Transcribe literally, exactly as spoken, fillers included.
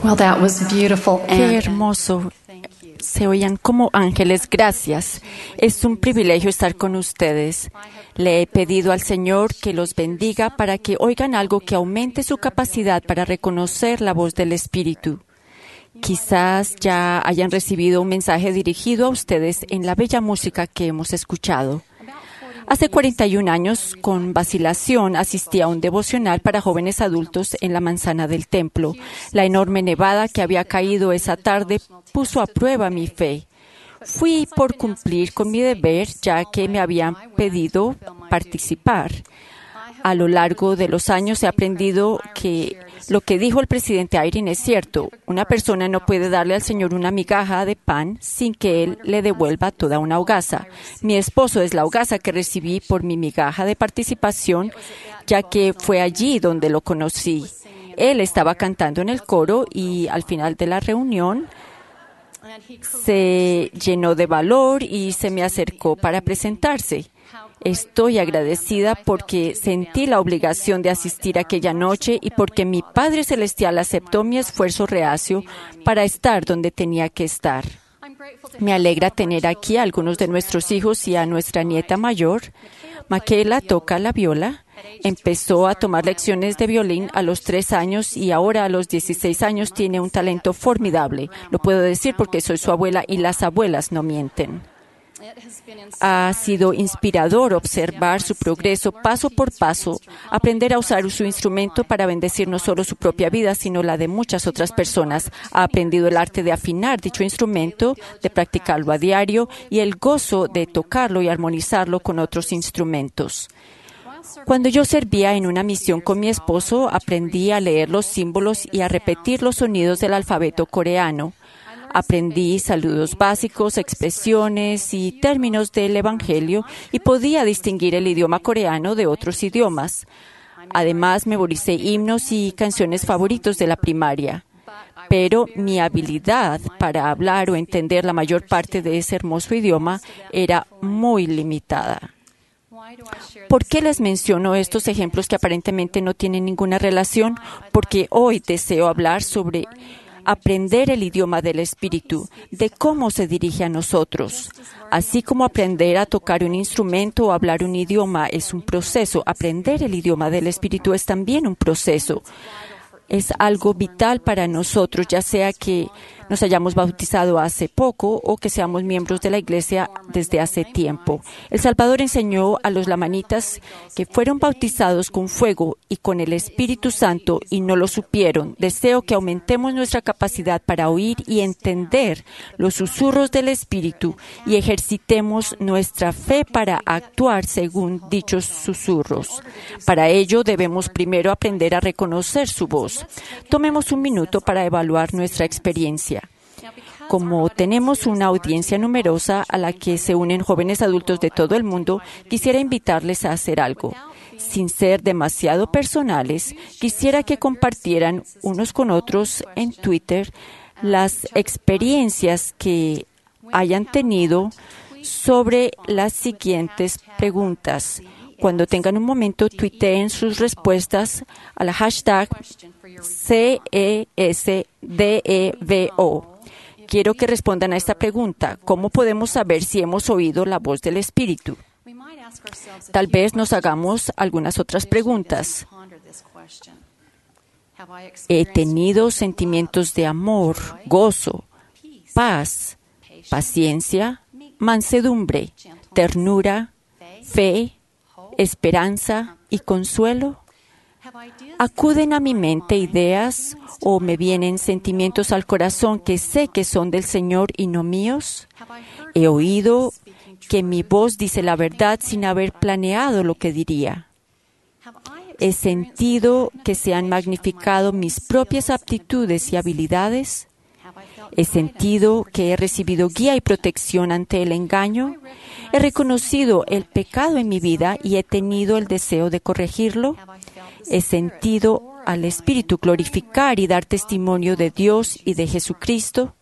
Well, that was beautiful. Qué hermoso. Se oían como ángeles. Gracias. Es un privilegio estar con ustedes. Le he pedido al Señor que los bendiga para que oigan algo que aumente su capacidad para reconocer la voz del Espíritu. Quizás ya hayan recibido un mensaje dirigido a ustedes en la bella música que hemos escuchado. Hace cuarenta y un años, con vacilación, asistí a un devocional para jóvenes adultos en la manzana del templo. La enorme nevada que había caído esa tarde puso a prueba mi fe. Fui por cumplir con mi deber, ya que me habían pedido participar. A lo largo de los años he aprendido que lo que dijo el presidente Eyring es cierto. Una persona no puede darle al Señor una migaja de pan sin que Él le devuelva toda una hogaza. Mi esposo es la hogaza que recibí por mi migaja de participación, ya que fue allí donde lo conocí. Él estaba cantando en el coro y al final de la reunión se llenó de valor y se me acercó para presentarse. Estoy agradecida porque sentí la obligación de asistir aquella noche y porque mi Padre Celestial aceptó mi esfuerzo reacio para estar donde tenía que estar. Me alegra tener aquí a algunos de nuestros hijos y a nuestra nieta mayor. Michaela toca la viola. Empezó a tomar lecciones de violín a los tres años y ahora a los dieciséis años tiene un talento formidable. Lo puedo decir porque soy su abuela y las abuelas no mienten. Ha sido inspirador observar su progreso paso por paso, aprender a usar su instrumento para bendecir no solo su propia vida, sino la de muchas otras personas. Ha aprendido el arte de afinar dicho instrumento, de practicarlo a diario y el gozo de tocarlo y armonizarlo con otros instrumentos. Cuando yo servía en una misión con mi esposo, aprendí a leer los símbolos y a repetir los sonidos del alfabeto coreano. Aprendí saludos básicos, expresiones y términos del Evangelio y podía distinguir el idioma coreano de otros idiomas. Además, memoricé himnos y canciones favoritos de la primaria. Pero mi habilidad para hablar o entender la mayor parte de ese hermoso idioma era muy limitada. ¿Por qué les menciono estos ejemplos que aparentemente no tienen ninguna relación? Porque hoy deseo hablar sobre aprender el idioma del Espíritu, de cómo se dirige a nosotros. Así como aprender a tocar un instrumento o hablar un idioma es un proceso, aprender el idioma del Espíritu es también un proceso. Es algo vital para nosotros, ya sea que nos hayamos bautizado hace poco o que seamos miembros de la Iglesia desde hace tiempo. El Salvador enseñó a los lamanitas que fueron bautizados con fuego y con el Espíritu Santo y no lo supieron. Deseo que aumentemos nuestra capacidad para oír y entender los susurros del Espíritu y ejercitemos nuestra fe para actuar según dichos susurros. Para ello debemos primero aprender a reconocer su voz. Tomemos un minuto para evaluar nuestra experiencia. Como tenemos una audiencia numerosa a la que se unen jóvenes adultos de todo el mundo, quisiera invitarles a hacer algo. Sin ser demasiado personales, quisiera que compartieran unos con otros en Twitter las experiencias que hayan tenido sobre las siguientes preguntas. Cuando tengan un momento, tuiteen sus respuestas a la hashtag C E S D E V O. Quiero que respondan a esta pregunta. ¿Cómo podemos saber si hemos oído la voz del Espíritu? Tal vez nos hagamos algunas otras preguntas. ¿He tenido sentimientos de amor, gozo, paz, paciencia, mansedumbre, ternura, fe, esperanza y consuelo? ¿Acuden a mi mente ideas o me vienen sentimientos al corazón que sé que son del Señor y no míos? ¿He oído que mi voz dice la verdad sin haber planeado lo que diría? ¿He sentido que se han magnificado mis propias aptitudes y habilidades? ¿He sentido que he recibido guía y protección ante el engaño? ¿He reconocido el pecado en mi vida y he tenido el deseo de corregirlo? ¿He sentido al Espíritu glorificar y dar testimonio de Dios y de Jesucristo?